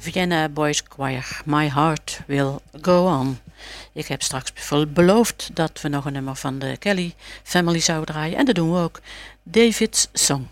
Vienna Boys Choir, My Heart Will Go On. Ik heb straks beloofd dat we nog een nummer van de Kelly Family zouden draaien. En dat doen we ook. David's Song.